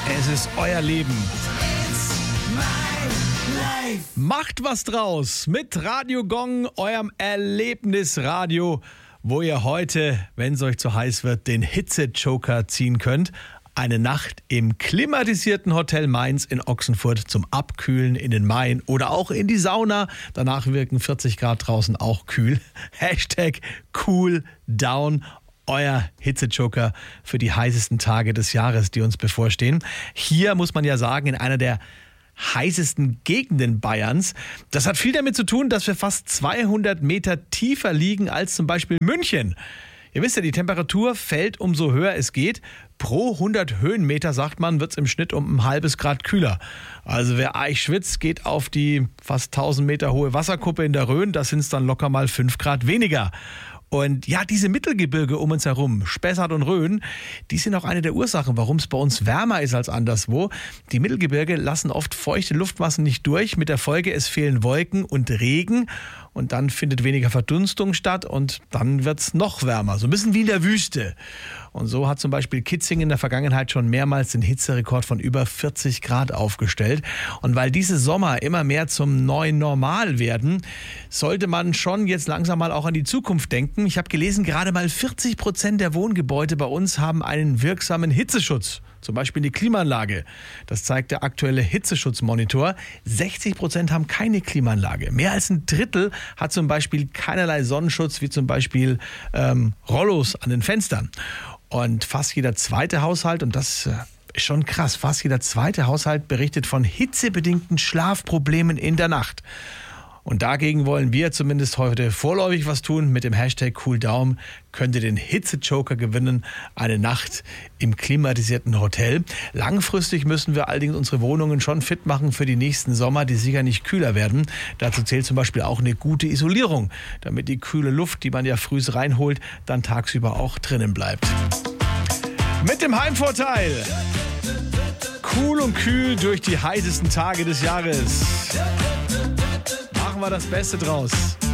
Es ist euer Leben. Macht was draus mit Radio Gong, eurem Erlebnisradio, wo ihr heute, wenn es euch zu heiß wird, den Hitze-Joker ziehen könnt. Eine Nacht im klimatisierten Hotel Mainz in Ochsenfurt zum Abkühlen in den Main oder auch in die Sauna. Danach wirken 40 Grad draußen auch kühl. Hashtag #CoolDown. Euer Hitze-Joker für die heißesten Tage des Jahres, die uns bevorstehen. Hier muss man ja sagen, in einer der heißesten Gegenden Bayerns. Das hat viel damit zu tun, dass wir fast 200 Meter tiefer liegen als zum Beispiel München. Ihr wisst ja, die Temperatur fällt, umso höher es geht. Pro 100 Höhenmeter, sagt man, wird es im Schnitt um ein halbes Grad kühler. Also wer eich schwitzt, geht auf die fast 1000 Meter hohe Wasserkuppe in der Rhön. Da sind es dann locker mal 5 Grad weniger. Und ja, diese Mittelgebirge um uns herum, Spessart und Rhön, die sind auch eine der Ursachen, warum es bei uns wärmer ist als anderswo. Die Mittelgebirge lassen oft feuchte Luftmassen nicht durch. Mit der Folge, es fehlen Wolken und Regen. Und dann findet weniger Verdunstung statt und dann wird es noch wärmer. So ein bisschen wie in der Wüste. Und so hat zum Beispiel Kitzingen in der Vergangenheit schon mehrmals den Hitzerekord von über 40 Grad aufgestellt. Und weil diese Sommer immer mehr zum neuen Normal werden, sollte man schon jetzt langsam mal auch an die Zukunft denken. Ich habe gelesen, gerade mal 40% der Wohngebäude bei uns haben einen wirksamen Hitzeschutz. Zum Beispiel eine Klimaanlage. Das zeigt der aktuelle Hitzeschutzmonitor. 60% haben keine Klimaanlage. Mehr als ein Drittel hat zum Beispiel keinerlei Sonnenschutz, wie zum Beispiel Rollos an den Fenstern. Und fast jeder zweite Haushalt, und das ist schon krass, fast jeder zweite Haushalt berichtet von hitzebedingten Schlafproblemen in der Nacht. Und dagegen wollen wir zumindest heute vorläufig was tun. Mit dem Hashtag #CoolDown könnt ihr den Hitze-Joker gewinnen. Eine Nacht im klimatisierten Hotel. Langfristig müssen wir allerdings unsere Wohnungen schon fit machen für die nächsten Sommer, die sicher nicht kühler werden. Dazu zählt zum Beispiel auch eine gute Isolierung, damit die kühle Luft, die man ja früh reinholt, dann tagsüber auch drinnen bleibt. Mit dem Heimvorteil. Cool und kühl durch die heißesten Tage des Jahres. Machen wir das Beste draus.